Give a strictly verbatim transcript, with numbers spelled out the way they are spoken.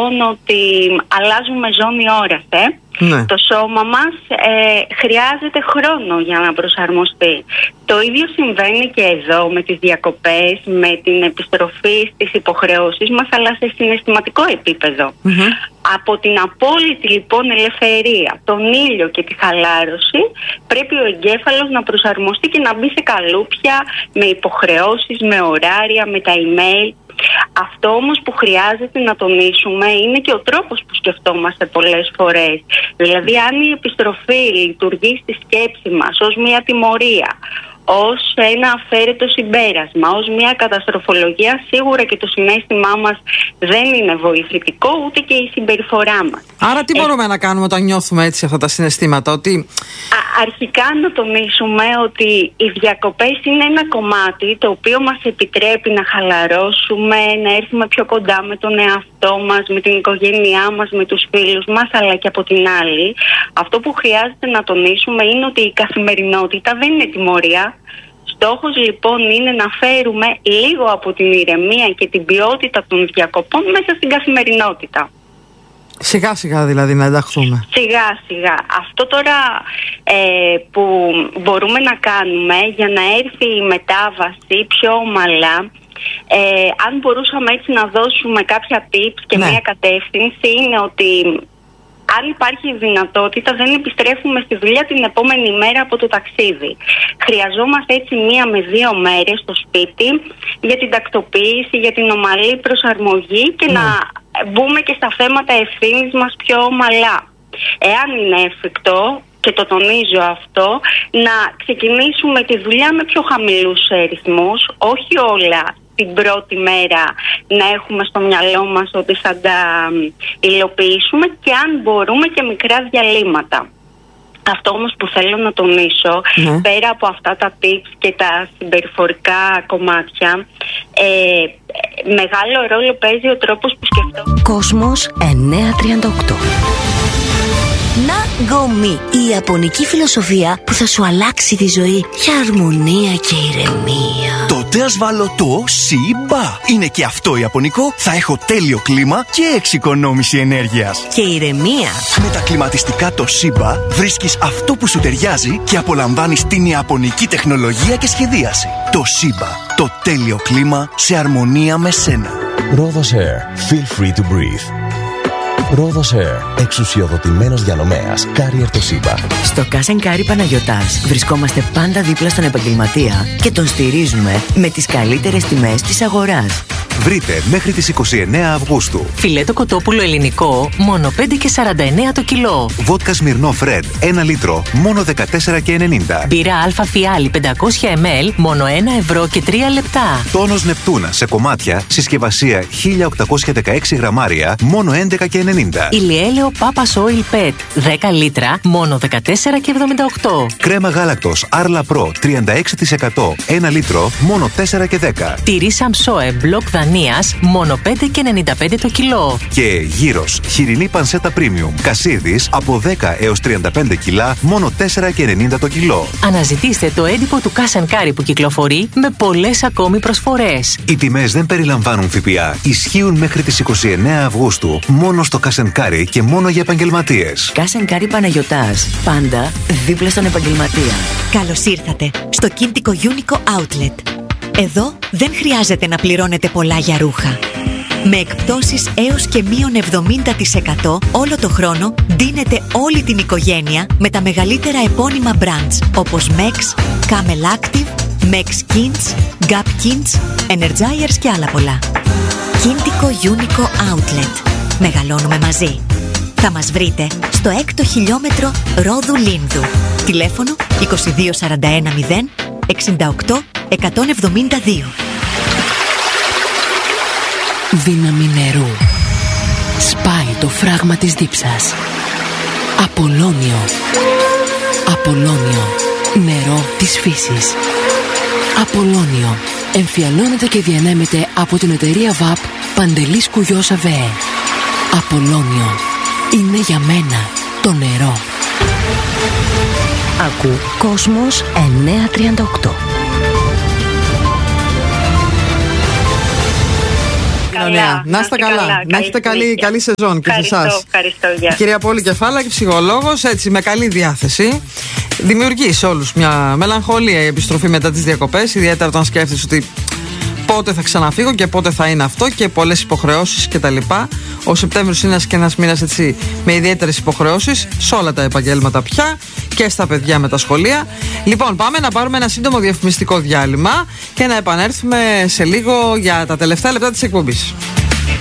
λοιπόν ότι αλλάζουμε ζώνη ώρας, ε. Ναι. Το σώμα μας ε, χρειάζεται χρόνο για να προσαρμοστεί. Το ίδιο συμβαίνει και εδώ με τις διακοπές, με την επιστροφή στις υποχρεώσεις μας, αλλά σε συναισθηματικό επίπεδο. Mm-hmm. Από την απόλυτη λοιπόν ελευθερία, τον ήλιο και τη χαλάρωση, πρέπει ο εγκέφαλος να προσαρμοστεί και να μπει σε καλούπια με υποχρεώσεις, με ωράρια, με τα email. Αυτό όμως που χρειάζεται να τονίσουμε είναι και ο τρόπος που σκεφτόμαστε πολλές φορές. Δηλαδή, αν η επιστροφή λειτουργεί στη σκέψη μας ως μια τιμωρία, ως ένα αφαίρετο συμπέρασμα, ως μια καταστροφολογία, σίγουρα και το συναίσθημά μας δεν είναι βοηθητικό, ούτε και η συμπεριφορά μας. Άρα τι ε... μπορούμε να κάνουμε όταν νιώθουμε έτσι αυτά τα συναισθήματα? Ότι... Α, αρχικά να τονίσουμε ότι οι διακοπές είναι ένα κομμάτι το οποίο μας επιτρέπει να χαλαρώσουμε, να έρθουμε πιο κοντά με τον εαυτό μας, με την οικογένειά μας, με τους φίλους μας, αλλά και από την άλλη, αυτό που χρειάζεται να τονίσουμε είναι ότι η καθημερινότητα δεν είναι τιμωρία. Στόχος λοιπόν είναι να φέρουμε λίγο από την ηρεμία και την ποιότητα των διακοπών μέσα στην καθημερινότητα. Σιγά σιγά δηλαδή να ενταχθούμε. Σιγά σιγά. Αυτό τώρα ε, που μπορούμε να κάνουμε για να έρθει η μετάβαση πιο ομαλά, ε, αν μπορούσαμε έτσι να δώσουμε κάποια tips και ναι. μια κατεύθυνση, είναι ότι αν υπάρχει δυνατότητα δεν επιστρέφουμε στη δουλειά την επόμενη μέρα από το ταξίδι. Χρειαζόμαστε έτσι μία με δύο μέρες στο σπίτι για την τακτοποίηση, για την ομαλή προσαρμογή και mm. να μπούμε και στα θέματα ευθύνης μας πιο ομαλά. Εάν είναι εφικτό, και το τονίζω αυτό, να ξεκινήσουμε τη δουλειά με πιο χαμηλούς ρυθμούς, όχι όλα την πρώτη μέρα να έχουμε στο μυαλό μας ότι θα τα υλοποιήσουμε, και αν μπορούμε και μικρά διαλύματα. Αυτό όμως που θέλω να τονίσω, ναι. πέρα από αυτά τα tips και τα συμπεριφορικά κομμάτια, ε, μεγάλο ρόλο παίζει ο τρόπος που σκεφτόμαστε. Κόσμος εννιακόσια τριάντα οκτώ. Ναγκομί, η ιαπωνική φιλοσοφία που θα σου αλλάξει τη ζωή για αρμονία και ηρεμία. Τότε ας βάλω το Σιμπα. Είναι και αυτό ιαπωνικό. Θα έχω τέλειο κλίμα και εξοικονόμηση ενέργειας. Και ηρεμία. Με τα κλιματιστικά το Σιμπα βρίσκεις αυτό που σου ταιριάζει και απολαμβάνεις την ιαπωνική τεχνολογία και σχεδίαση. Το Σιμπα. Το τέλειο κλίμα σε αρμονία με σένα. Rhodos Air. Feel free to breathe. Rhodos Air. Εξουσιοδοτημένος διανομέας. Carrier το Σιμπα. Στο Cash and Carry Παναγιωτάς βρισκόμαστε πάντα δίπλα στον επαγγελματία και τον στηρίζουμε με τις καλύτερες τιμές της αγοράς. Βρείτε μέχρι τις είκοσι εννέα Αυγούστου φιλέτο κοτόπουλο ελληνικό μόνο πέντε και σαράντα εννέα το κιλό. Βότκα Σμυρνόφ Ρεντ ένα λίτρο μόνο δεκατέσσερα και ενενήντα. Μπύρα Αλφα Φιάλη πεντακόσια μιλιλίτρα μόνο ένα ευρώ και τρία λεπτά. Τόνος Νεπτούνα σε κομμάτια συσκευασία χίλια οκτακόσια δεκαέξι γραμμάρια μόνο έντεκα και ενενήντα. Ηλιέλαιο Papa's Oil Pet δέκα λίτρα μόνο δεκατέσσερα και εβδομήντα οκτώ. Κρέμα γάλακτος Arla Pro τριάντα έξι τοις εκατό ένα λίτρο μόνο τέσσερα και δέκα. Τυρί Σαμσόε Μπλοκ Δανίας μόνο πέντε και ενενήντα πέντε το κιλό. Και γύρος χοιρινή πανσέτα premium Κασίδης από δέκα έως τριάντα πέντε κιλά μόνο τέσσερα και ενενήντα το κιλό. Αναζητήστε το έντυπο του Cash and Carry που κυκλοφορεί με πολλές ακόμη προσφορές. Οι τιμές δεν περιλαμβάνουν ΦΠΑ. Ισχύουν μέχρι τις είκοσι εννέα Αυγούστου μόνο στο Cash and Carry και μόνο για επαγγελματίες. Cash and Carry Παναγιωτάς. Πάντα δίπλα στον επαγγελματία. Καλώς ήρθατε στο Κίντικο Unico Outlet. Εδώ δεν χρειάζεται να πληρώνετε πολλά για ρούχα. Με εκπτώσεις έως και μείον εβδομήντα τοις εκατό όλο το χρόνο ντύνετε όλη την οικογένεια με τα μεγαλύτερα επώνυμα brands όπως Mex, Camel Active, Mex Kins, Gap Kins, Energizers και άλλα πολλά. Κίντικο Unico Outlet. Μεγαλώνουμε μαζί. Θα μας βρείτε στο έκτο χιλιόμετρο Ρόδου Λίνδου. Τηλέφωνο είκοσι δύο σαράντα ένα μηδέν εξήντα οκτώ εκατόν εβδομήντα δύο. Δύναμη νερού. Σπάει το φράγμα της δίψας. Απολώνιο. Απολώνιο. Νερό της φύσης. Απολώνιο. Εμφιαλώνεται και διανέμεται από την εταιρεία βαπ Παντελής Κουγιός ΑΒΕ. Απολώνιο. Είναι για μένα το νερό. Ακού Κόσμος εννιακόσια τριάντα οκτώ. επικοινωνία. Να είστε καλά. καλά. Να έχετε καλή, καλή σεζόν και ευχαριστώ, σε εσάς. Ευχαριστώ, γεια. Κυρία Πόλη Κεφάλα, ψυχολόγος, έτσι με καλή διάθεση. Δημιουργεί σε όλους μια μελαγχολία η επιστροφή μετά τις διακοπές, ιδιαίτερα όταν σκέφτεσαι ότι πότε θα ξαναφύγω και πότε θα είναι αυτό και πολλές υποχρεώσεις κτλ. Ο Σεπτέμβριος είναι και ένας μήνας έτσι με ιδιαίτερες υποχρεώσεις σε όλα τα επαγγέλματα πια και στα παιδιά με τα σχολεία. Λοιπόν, πάμε να πάρουμε ένα σύντομο διαφημιστικό διάλειμμα και να επανέλθουμε σε λίγο για τα τελευταία λεπτά της εκπομπής.